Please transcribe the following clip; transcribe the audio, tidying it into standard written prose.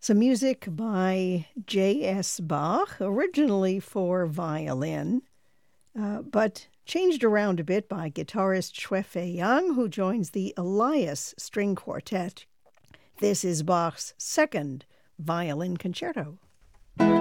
Some music by J.S. Bach, originally for violin, but changed around a bit by guitarist Shui-Fei Yang, who joins the Elias String Quartet. This is Bach's second violin concerto.